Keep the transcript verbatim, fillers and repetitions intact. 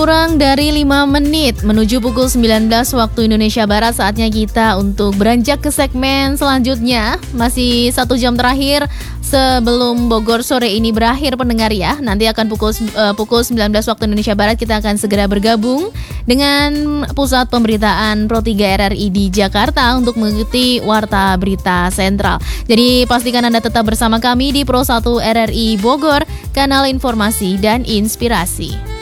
kurang dari lima menit menuju pukul sembilan belas waktu Indonesia Barat. Saatnya kita untuk beranjak ke segmen selanjutnya. Masih satu jam terakhir sebelum Bogor sore ini berakhir pendengar ya. Nanti akan pukul uh, pukul sembilan belas waktu Indonesia Barat kita akan segera bergabung dengan Pusat Pemberitaan Pro tiga R R I di Jakarta untuk mengikuti Warta Berita Sentral. Jadi pastikan Anda tetap bersama kami di Pro satu R R I Bogor, kanal informasi dan inspirasi.